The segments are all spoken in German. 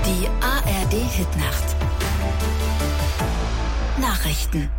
Die ARD-Hitnacht. Nachrichten.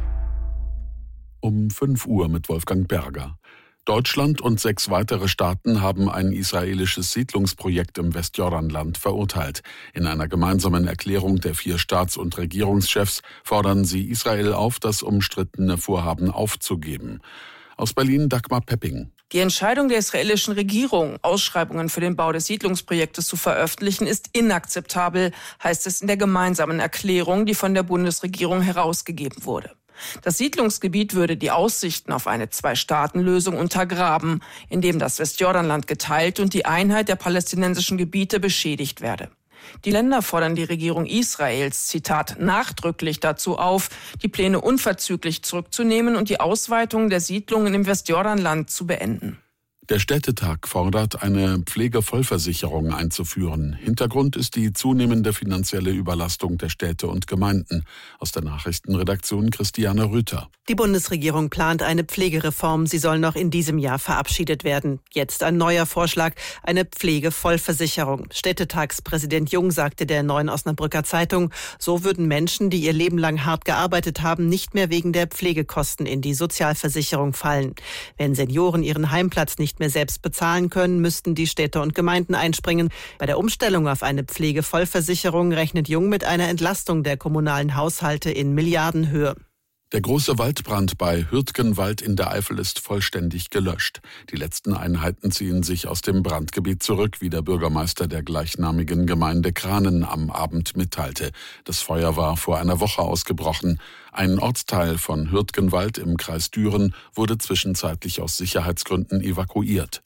Um 5 Uhr mit Wolfgang Berger. Deutschland und 6 weitere Staaten haben ein israelisches Siedlungsprojekt im Westjordanland verurteilt. In einer gemeinsamen Erklärung der 4 Staats- und Regierungschefs fordern sie Israel auf, das umstrittene Vorhaben aufzugeben. Aus Berlin Dagmar Pepping. Die Entscheidung der israelischen Regierung, Ausschreibungen für den Bau des Siedlungsprojektes zu veröffentlichen, ist inakzeptabel, heißt es in der gemeinsamen Erklärung, die von der Bundesregierung herausgegeben wurde. Das Siedlungsgebiet würde die Aussichten auf eine Zwei-Staaten-Lösung untergraben, indem das Westjordanland geteilt und die Einheit der palästinensischen Gebiete beschädigt werde. Die Länder fordern die Regierung Israels, Zitat, nachdrücklich dazu auf, die Pläne unverzüglich zurückzunehmen und die Ausweitung der Siedlungen im Westjordanland zu beenden. Der Städtetag fordert, eine Pflegevollversicherung einzuführen. Hintergrund ist die zunehmende finanzielle Überlastung der Städte und Gemeinden. Aus der Nachrichtenredaktion Christiane Rüther. Die Bundesregierung plant eine Pflegereform. Sie soll noch in diesem Jahr verabschiedet werden. Jetzt ein neuer Vorschlag, eine Pflegevollversicherung. Städtetagspräsident Jung sagte der Neuen Osnabrücker Zeitung, so würden Menschen, die ihr Leben lang hart gearbeitet haben, nicht mehr wegen der Pflegekosten in die Sozialversicherung fallen. Wenn Senioren ihren Heimplatz nicht mehr selbst bezahlen können, müssten die Städte und Gemeinden einspringen. Bei der Umstellung auf eine Pflegevollversicherung rechnet Jung mit einer Entlastung der kommunalen Haushalte in Milliardenhöhe. Der große Waldbrand bei Hürtgenwald in der Eifel ist vollständig gelöscht. Die letzten Einheiten ziehen sich aus dem Brandgebiet zurück, wie der Bürgermeister der gleichnamigen Gemeinde Kranen am Abend mitteilte. Das Feuer war vor einer Woche ausgebrochen. Ein Ortsteil von Hürtgenwald im Kreis Düren wurde zwischenzeitlich aus Sicherheitsgründen evakuiert.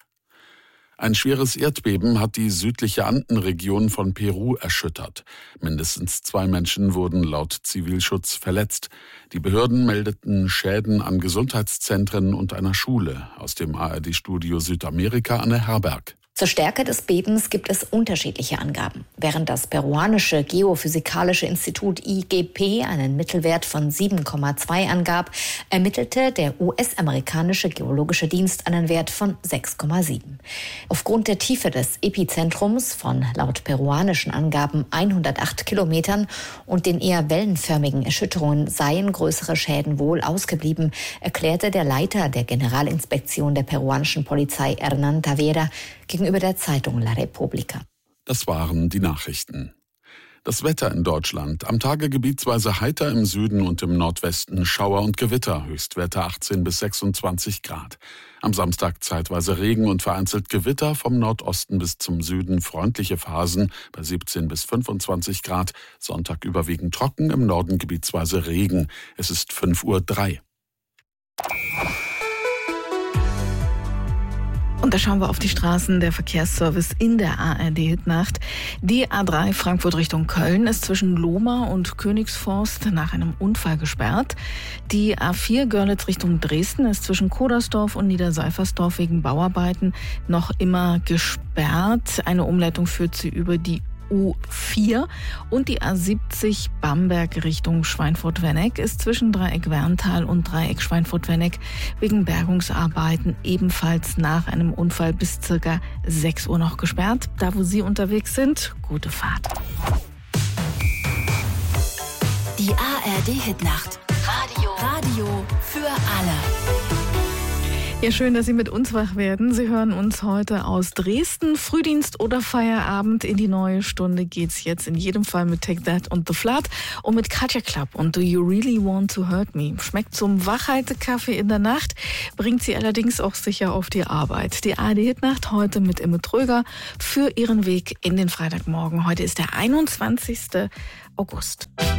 Ein schweres Erdbeben hat die südliche Andenregion von Peru erschüttert. Mindestens 2 Menschen wurden laut Zivilschutz verletzt. Die Behörden meldeten Schäden an Gesundheitszentren und einer Schule. Aus dem ARD-Studio Südamerika Anne Herberg. Zur Stärke des Bebens gibt es unterschiedliche Angaben. Während das peruanische Geophysikalische Institut IGP einen Mittelwert von 7,2 angab, ermittelte der US-amerikanische Geologische Dienst einen Wert von 6,7. Aufgrund der Tiefe des Epizentrums von laut peruanischen Angaben 108 Kilometern und den eher wellenförmigen Erschütterungen seien größere Schäden wohl ausgeblieben, erklärte der Leiter der Generalinspektion der peruanischen Polizei Hernán Tavera gegenüber der Zeitung La Repubblica. Das waren die Nachrichten. Das Wetter in Deutschland. Am Tage gebietsweise heiter im Süden und im Nordwesten Schauer und Gewitter, Höchstwerte 18 bis 26 Grad. Am Samstag zeitweise Regen und vereinzelt Gewitter, vom Nordosten bis zum Süden freundliche Phasen bei 17 bis 25 Grad. Sonntag überwiegend trocken, im Norden gebietsweise Regen. Es ist 5:03 Uhr. Und da schauen wir auf die Straßen. Der Verkehrsservice in der ARD-Hitnacht. Die A3 Frankfurt Richtung Köln ist zwischen Lohmar und Königsforst nach einem Unfall gesperrt. Die A4 Görlitz Richtung Dresden ist zwischen Kodersdorf und Niederseifersdorf wegen Bauarbeiten noch immer gesperrt. Eine Umleitung führt sie über die U4 und die A70 Bamberg Richtung Schweinfurt-Wenneck ist zwischen Dreieck Werntal und Dreieck Schweinfurt-Wenneck wegen Bergungsarbeiten ebenfalls nach einem Unfall bis circa 6 Uhr noch gesperrt. Da, wo Sie unterwegs sind, gute Fahrt. Die ARD-Hitnacht. Radio für alle. Ja, schön, dass Sie mit uns wach werden. Sie hören uns heute aus Dresden. Frühdienst oder Feierabend. In die neue Stunde geht's jetzt in jedem Fall mit Take That und The Flood und mit Katja Club und Do You Really Want to Hurt Me? Schmeckt zum Wachhaltekaffee in der Nacht, bringt Sie allerdings auch sicher auf die Arbeit. Die ARD-Hitnacht heute mit Imme Tröger für Ihren Weg in den Freitagmorgen. Heute ist der 21. August.